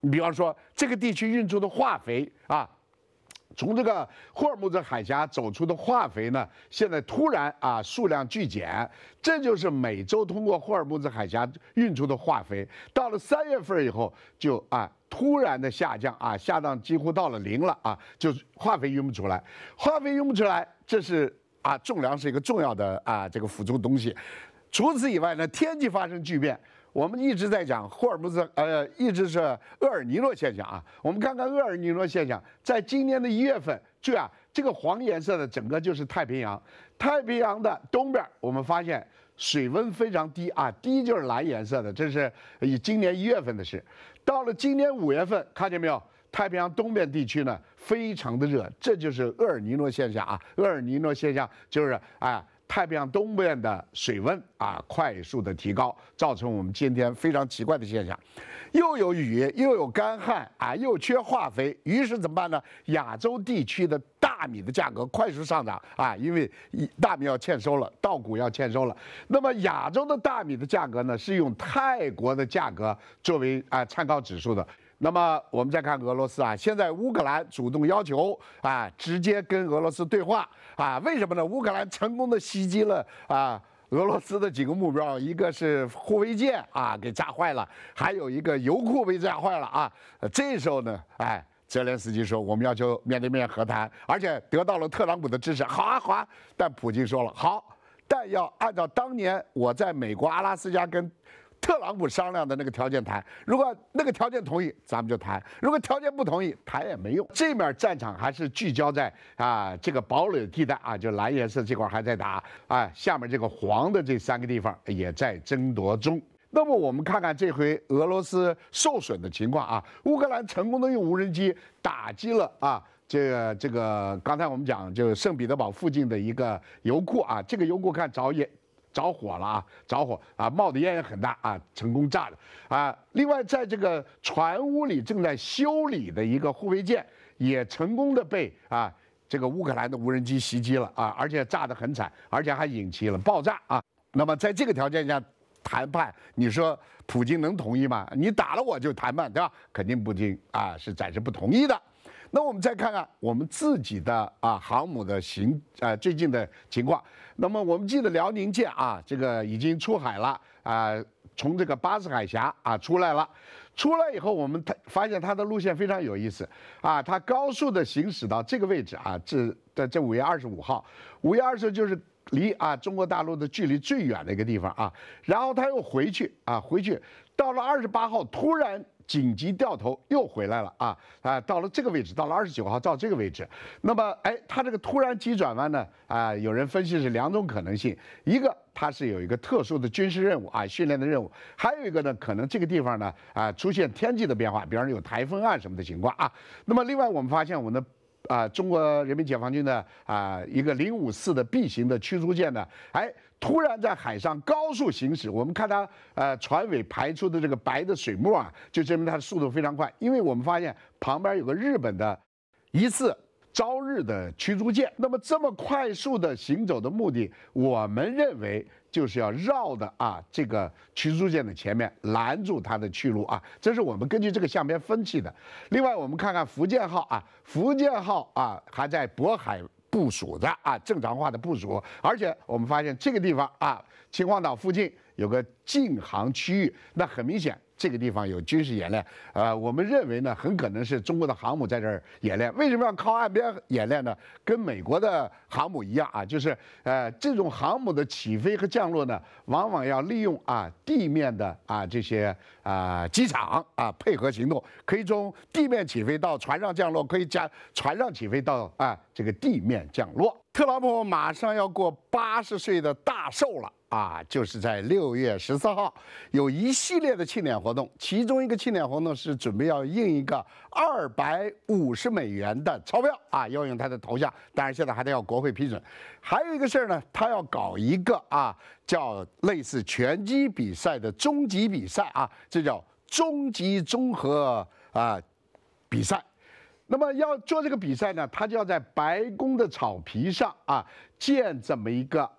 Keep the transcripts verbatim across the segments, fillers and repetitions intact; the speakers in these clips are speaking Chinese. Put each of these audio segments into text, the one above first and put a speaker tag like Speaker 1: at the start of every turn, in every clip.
Speaker 1: 你比方说这个地区运出的化肥啊。 从这个霍尔木兹海峡走出的化肥呢，现在突然啊数量剧减，这就是美洲通过霍尔木兹海峡运出的化肥，到了三月份以后就啊突然的下降啊，下降几乎到了零了啊，就化肥运不出来，化肥运不出来，这是啊种粮是一个重要的啊这个辅助东西。除此以外呢，天气发生巨变。 我们一直在讲霍尔木兹，呃，一直是厄尔尼诺现象啊。我们看看厄尔尼诺现象，在今年的一月份，注意啊，这个黄颜色的整个就是太平洋。太平洋的东边，我们发现水温非常低啊，低就是蓝颜色的，这是以今年一月份的事。到了今年五月份，看见没有？太平洋东边地区呢，非常的热，这就是厄尔尼诺现象啊。厄尔尼诺现象就是啊。 太平洋东边的水温啊快速的提高，造成我们今天非常奇怪的现象，又有雨又有干旱啊，又缺化肥，于是怎么办呢？亚洲地区的大米的价格快速上涨啊，因为大米要欠收了，稻谷要欠收了。那么亚洲的大米的价格呢，是用泰国的价格作为啊参考指数的。 那么我们再看俄罗斯啊，现在乌克兰主动要求啊，直接跟俄罗斯对话啊，为什么呢？乌克兰成功的袭击了啊俄罗斯的几个目标，一个是护卫舰啊给炸坏了，还有一个油库被炸坏了啊。这时候呢，哎，泽连斯基说我们要求面对面和谈，而且得到了特朗普的支持，好啊好啊。但普京说了好，但要按照当年我在美国阿拉斯加跟 特朗普商量的那个条件谈，如果那个条件同意，咱们就谈；如果条件不同意，谈也没用。这面战场还是聚焦在啊这个堡垒地带啊，就蓝颜色这块还在打啊，下面这个黄的这三个地方也在争夺中。那么我们看看这回俄罗斯受损的情况啊，乌克兰成功的用无人机打击了啊。 这个这个，刚才我们讲，就是圣彼得堡附近的一个油库啊，这个油库看着也着火了啊，着火啊，冒的烟也很大啊，成功炸了啊。另外，在这个船坞里正在修理的一个护卫舰，也成功的被啊这个乌克兰的无人机袭击了啊，而且炸得很惨，而且还引起了爆炸啊。那么在这个条件下谈判，你说普京能同意吗？你打了我就谈判，对吧？肯定普京啊是暂时不同意的。 那我们再看看我们自己的啊航母的行啊最近的情况。那么我们记得辽宁舰啊，这个已经出海了啊，从这个巴士海峡啊出来了。出来以后，我们发现它的路线非常有意思啊，它高速的行驶到这个位置啊，这在这五月二十五号，五月二十就是离啊中国大陆的距离最远的一个地方啊，然后它又回去啊，回去到了二十八号，突然 紧急掉头又回来了啊啊！到了这个位置，到了二十九号到这个位置，那么哎，它这个突然急转弯呢啊，有人分析是两种可能性，一个它是有一个特殊的军事任务啊训练的任务，还有一个呢可能这个地方呢啊出现天气的变化，比方说有台风啊什么的情况啊。那么另外我们发现我们的 啊，中国人民解放军的啊一个零五四的 B 型的驱逐舰呢，哎，突然在海上高速行驶，我们看它呃船尾排出的这个白的水沫啊，就证明它的速度非常快。因为我们发现旁边有个日本的疑似朝日的驱逐舰，那么这么快速的行走的目的，我们认为 就是要绕的啊，这个驱逐舰的前面拦住它的去路啊，这是我们根据这个相片分析的。另外，我们看看福建号啊，福建号啊还在渤海部署着啊，正常化的部署，而且我们发现这个地方啊，秦皇岛附近有个禁航区域，那很明显 这个地方有军事演练，呃，我们认为呢，很可能是中国的航母在这儿演练。为什么要靠岸边演练呢？跟美国的航母一样啊，就是呃，这种航母的起飞和降落呢，往往要利用啊地面的啊这些啊机场啊配合行动，可以从地面起飞到船上降落，可以加船上起飞到啊这个地面降落。特朗普马上要过八十岁的大寿了。 啊，就是在六月十四号，有一系列的庆典活动，其中一个庆典活动是准备要印一个二百五十美元的钞票啊，要用他的头像，当然现在还得要国会批准。还有一个事儿呢，他要搞一个啊，叫类似拳击比赛的终极比赛啊，这叫终极综合啊比赛。 那么要做这个比赛呢，他就要在白宫的草皮上啊建这么一个啊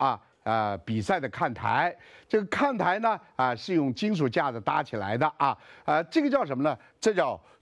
Speaker 1: 呃比赛的看台。这个看台呢啊是用金属架子搭起来的啊，呃，这个叫什么呢？这叫